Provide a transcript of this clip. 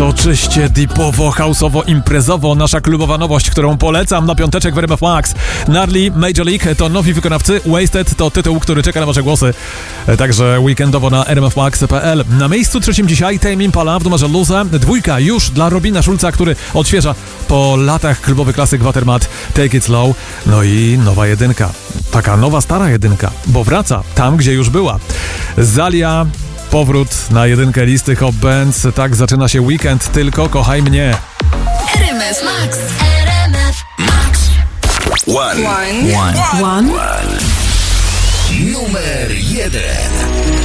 Soczyście, deepowo, houseowo, imprezowo. Nasza klubowa nowość, którą polecam na piąteczek w RMF Max. Gnarly, Major League to nowi wykonawcy. Wasted to tytuł, który czeka na wasze głosy. Także weekendowo na rmfmax.pl. Na miejscu trzecim dzisiaj Tame Impala w numerze Loser. 2 już dla Robina Schulza, który odświeża po latach klubowy klasyk Watermat Take It Slow. No i nowa jedynka. Taka nowa, stara jedynka, bo wraca tam, gdzie już była. Zalia, powrót na jedynkę listy Hot Bands. Tak zaczyna się weekend, tylko kochaj mnie. RMF Max. RMF Max. One. One. Numer 1.